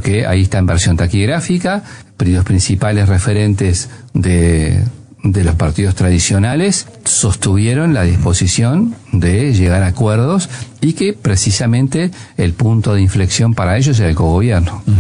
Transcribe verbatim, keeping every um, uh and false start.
que ahí está en versión taquigráfica, los principales referentes de, de los partidos tradicionales sostuvieron la disposición de llegar a acuerdos y que precisamente el punto de inflexión para ellos era el cogobierno.